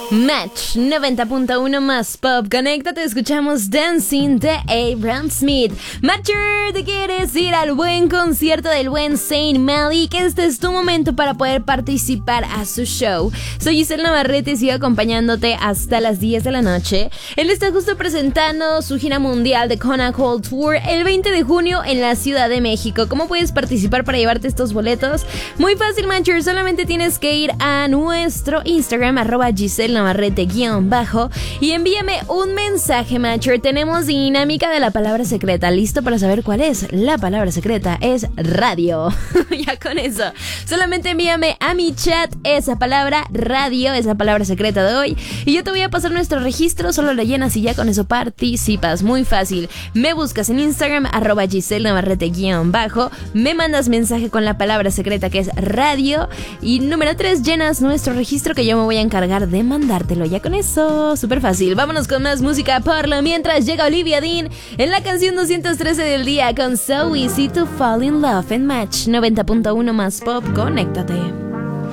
Match 90.1 más pop. Conéctate, escuchamos Dancing de Abraham Smith. Matcher, ¿te quieres ir al buen concierto del buen Saint Malik? Este es tu momento para poder participar a su show. Soy Giselle Navarrete y sigo acompañándote hasta las 10 de la noche. Él está justo presentando su gira mundial de Kona Cold Tour el 20 de junio en la Ciudad de México. ¿Cómo puedes participar para llevarte estos boletos? Muy fácil, Matcher, solamente tienes que ir a nuestro Instagram, @Giselle Navarrete_ y envíame un mensaje, Matcher. Tenemos dinámica de la palabra secreta. ¿Listo para saber cuál es? La palabra secreta es radio. Ya con eso, solamente envíame a mi chat esa palabra radio, esa palabra secreta de hoy, y yo te voy a pasar nuestro registro. Solo lo llenas y ya con eso participas. Muy fácil. Me buscas en Instagram, @Giselle Navarrete_ me mandas mensaje con la palabra secreta que es radio, y número 3, llenas nuestro registro que yo me voy a encargar de mandártelo. Ya con eso, súper fácil. Vámonos con más música por lo mientras llega Olivia Dean en la canción 213 del día con So Easy to Fall in Love en Match 90.1 más pop. Conéctate.